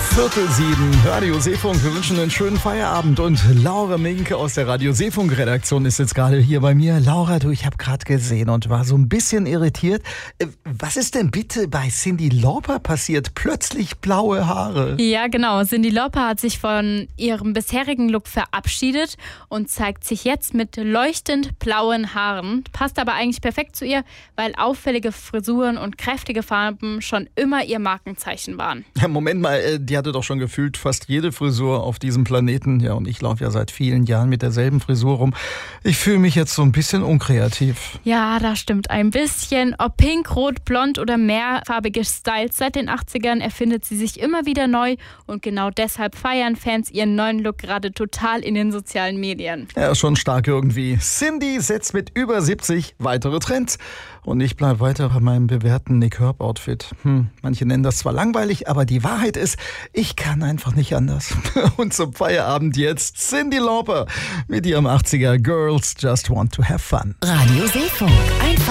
6:45, Radio Seefunk. Wir wünschen einen schönen Feierabend und Laura Minke aus der Radio Seefunk Redaktion ist jetzt gerade hier bei mir. Laura, du, ich habe gerade gesehen und war so ein bisschen irritiert. Was ist denn bitte bei Cyndi Lauper passiert? Plötzlich blaue Haare. Ja, genau. Cyndi Lauper hat sich von ihrem bisherigen Look verabschiedet und zeigt sich jetzt mit leuchtend blauen Haaren. Passt aber eigentlich perfekt zu ihr, weil auffällige Frisuren und kräftige Farben schon immer ihr Markenzeichen waren. Ja, Moment mal, die hatte doch schon gefühlt fast jede Frisur auf diesem Planeten. Ja, und ich laufe ja seit vielen Jahren mit derselben Frisur rum. Ich fühle mich jetzt so ein bisschen unkreativ. Ja, das stimmt ein bisschen. Ob pink, rot, blond oder mehrfarbige Styles seit den 80ern erfindet sie sich immer wieder neu. Und genau deshalb feiern Fans ihren neuen Look gerade total in den sozialen Medien. Ja, schon stark irgendwie. Cyndi setzt mit über 70 weitere Trends. Und ich bleibe weiter bei meinem bewährten Nick Herb-Outfit. Manche nennen das zwar langweilig, aber die Wahrheit ist, ich kann einfach nicht anders. Und zum Feierabend jetzt Cyndi Lauper mit ihrem 80er Girls Just Want to Have Fun. Radio Seefunk. Einfach